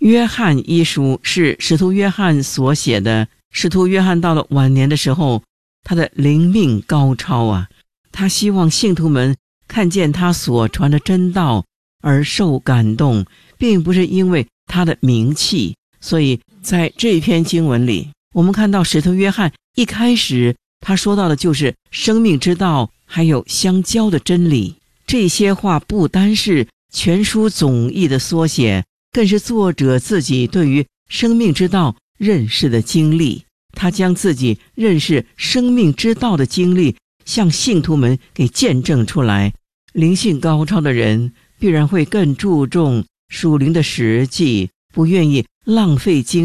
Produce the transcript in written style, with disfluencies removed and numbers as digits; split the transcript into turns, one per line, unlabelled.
约翰一书是使徒约翰所写的。使徒约翰到了晚年的时候，他的灵命高超啊，他希望信徒们看见他所传的真道而受感动，并不是因为他的名气。所以在这篇经文里，我们看到使徒约翰一开始他说到的就是生命之道还有相交的真理。这些话不单是全书总义的缩写，更是作者自己对于生命之道认识的经历。他将自己认识生命之道的经历向信徒们给见证出来。灵性高超的人必然会更注重属灵的实际，不愿意浪费精